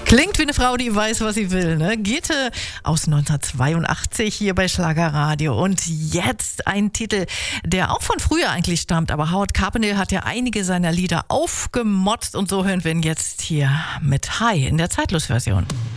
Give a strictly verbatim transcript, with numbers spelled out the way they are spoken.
Klingt wie eine Frau, die weiß, was sie will, ne? Gitte aus neunzehnhundertzweiundachtzig hier bei Schlagerradio. Und jetzt ein Titel, der auch von früher eigentlich stammt. Aber Howard Carpendale hat ja einige seiner Lieder aufgemotzt. Und so hören wir ihn jetzt hier mit Hi in der Zeitlos-Version.